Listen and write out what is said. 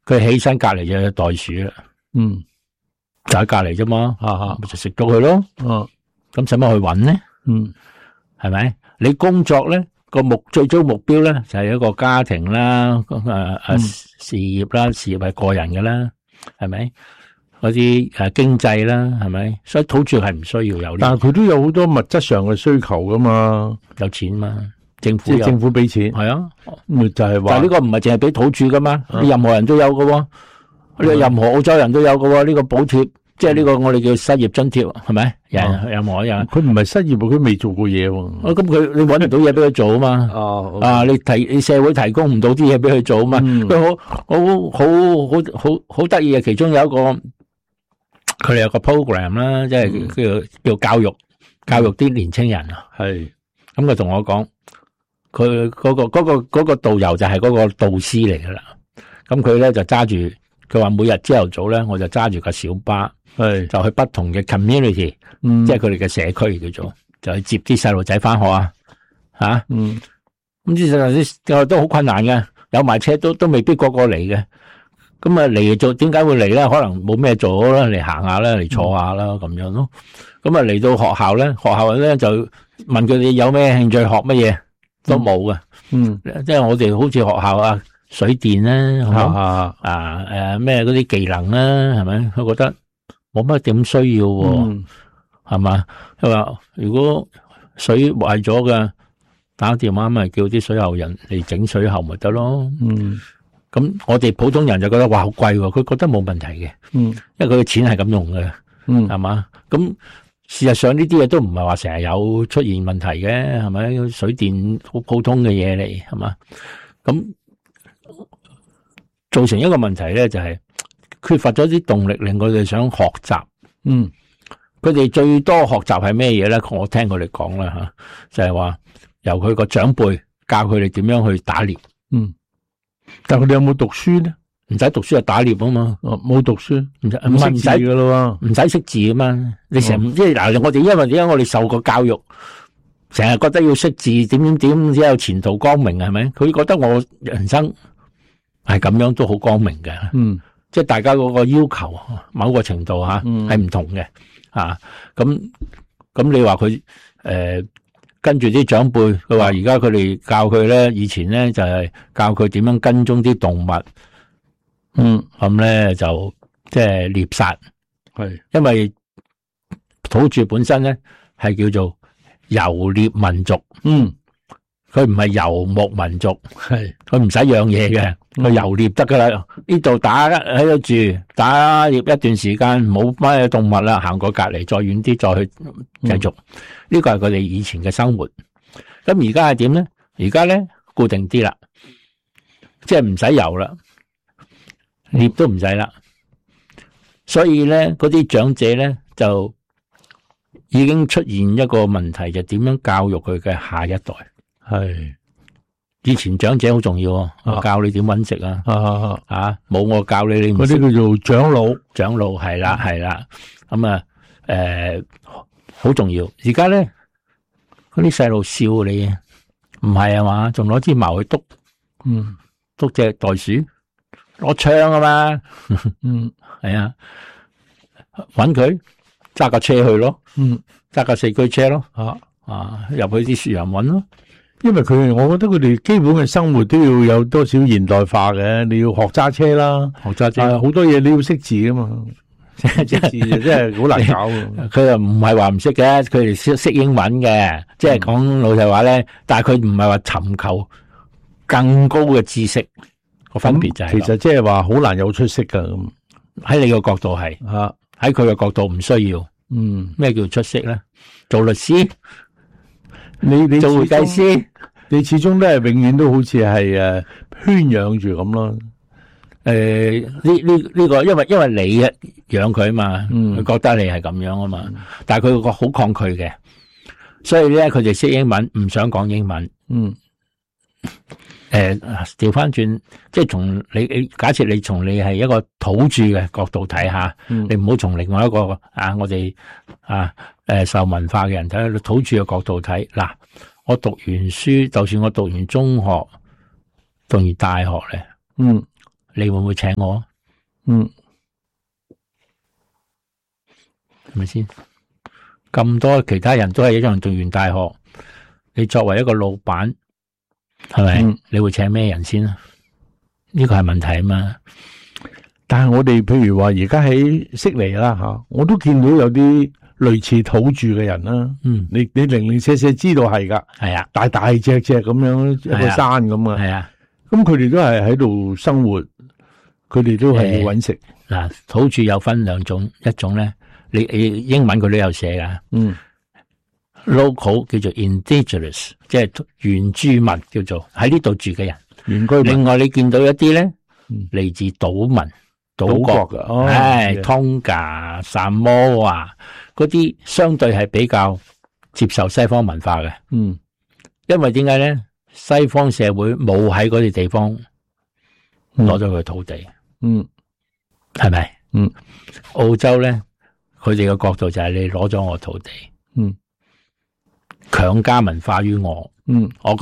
佢起身隔籬就有袋鼠啦，就喺隔籬啫嘛，咪就食咗佢咯。咁使乜去搵咧？係咪？你工作咧最終目標咧就係一個家庭啦，事業啦，事業係個人嘅啦，係咪？嗰啲經濟啦，係咪？所以土著係唔需要有， 但係佢都有好多物質上嘅需求噶嘛， 有錢嘛，政府俾錢， 係啊， 就係話， 但係呢個唔係淨係俾土著噶嘛，你任何人都有噶，任何澳洲人都有噶，呢個補貼。即係呢個我哋叫失業津貼，係咪？任何人， 佢唔係失業，佢未做過嘢喎。 咁你搵唔到嘢俾佢做啊嘛？你社會提供唔到啲嘢俾佢做啊嘛？佢好得意嘅，其中有一個佢哋有個 program 啦，即係叫教育啲年青人啊。係咁佢同我講，佢嗰個導遊就係嗰個導師嚟噶啦。咁佢咧就揸住，佢話每日朝頭早咧，我就揸住個小巴。就去不同嘅 community，即係佢哋嘅社區叫做，就去接啲細路仔翻學啊，咁啲細路都好困難嘅，有埋車都未必個個嚟嘅，咁啊嚟做點解會嚟咧？可能冇咩做啦，嚟行下啦，嚟坐下啦咁樣咯。咁啊嚟到學校咧，學校咧就問佢哋有咩興趣學乜嘢，都冇嘅。即係我哋好似學校啊，水電啦，咩嗰啲技能啦，係咪？佢覺得。冇乜點需要喎，係嘛？佢話如果水壞咗嘅，打電話咪叫啲水喉人嚟整水喉咪得咯。咁我哋普通人就覺得哇好貴喎，佢覺得冇問題嘅。因為佢嘅錢係咁用嘅，係嘛？咁事實上呢啲嘢都唔係話成日有出現問題嘅，係咪？水電好普通嘅嘢嚟，係嘛？咁造成一個問題咧就係。缺乏咗啲動力，令佢哋想學習。佢哋最多學習係咩嘢咧？我聽佢哋講啦吓，就係話由佢個長輩教佢哋點樣去打獵。 但係佢哋有冇讀書咧？ 唔使讀書就打獵啊嘛。 冇讀書， 唔識字噶咯，唔使識字啊嘛。你成日即係嗱，我哋因為點解我哋受過教育，成日覺得要識字，點先有前途光明係咪？佢覺得我人生係咁樣都好光明嘅。即係大家嗰個要求，某個程度吓係唔同嘅吓。咁你話佢跟住啲長輩，佢話而家佢哋教佢咧，以前咧就係教佢點樣跟蹤啲動物。咁咧就即係獵殺。係因為土著本身咧係叫做游獵民族。佢唔係游牧民族，佢唔使養嘢嘅，佢游獵得噶啦。呢度打喺度住，打獵一段時間，冇乜動物啦，行過隔籬，再遠啲再去繼續。呢個係佢哋以前嘅生活。咁而家係點咧？而家咧固定啲啦，即係唔使游啦，獵都唔使啦。所以咧，嗰啲長者咧就已經出現一個問題，就點樣教育佢嘅下一代。係以前長者好重要，我教你點搵食啊，冇我教你，你唔識。嗰啲叫做長老係啦係啦，咁啊好重要。而家咧嗰啲細路笑你，唔係啊嘛，仲攞支矛去篤隻袋鼠，攞槍啊嘛，係啊，搵佢揸架車去咯，揸架四驅車咯，入去啲樹林搵咯。 因為我覺得佢哋基本嘅生活都要有多少現代化嘅，你要學揸車啦， 學揸車， 好多嘢你要識字噶嘛，識字真係好難搞。 佢又唔係話唔識嘅，佢哋識英文嘅，即係講老實話咧。但係佢唔係話尋求更高嘅知識，個分別就係。其實即係話好難有出息噶咁。 喺你個角度係，喺佢嘅角度唔需要。咩叫出息咧？做律師。你做會計師， 你始終都係永遠都好似係圈養住咁咯。 呢個因為你養佢嘛，佢覺得你係咁樣啊嘛。但係佢個好抗拒嘅，所以咧佢哋識英文，唔想講英文。調翻轉，即係從你假設你從你係一個土著嘅角度睇下，你唔好從另外一個我哋受文化嘅人睇，土著嘅角度睇。嗱，我讀完書，就算我讀完中學，讀完大學咧， 你會唔會請我？ 嗯， 係咪先？咁多其他人都係一樣讀完大學，你作為一個老闆，係咪？你會請咩人先啊？呢個係問題啊嘛。 但係我哋譬如話而家喺悉尼啦吓，我都見到有啲類似土著嘅人啦。你零零舍舍知道係噶， 係啊， 大大隻隻咁樣一個山咁啊。 係啊， 咁佢哋都係喺度生活，佢哋都係要搵食。 嗱，土著有分兩種，一種咧，你英文佢都有寫噶。local 叫做 indigenous， 即係原住民，叫做喺呢度住嘅人。 原居民。 另外你見到一啲咧，嚟自島民、島國嘅，Tonga、薩摩啊，嗰啲相對係比較接受西方文化嘅。因為點解咧？西方社會冇喺嗰啲地方攞咗佢土地。係咪？澳洲咧，佢哋嘅角度就係你攞咗我土地，強加文化於我，我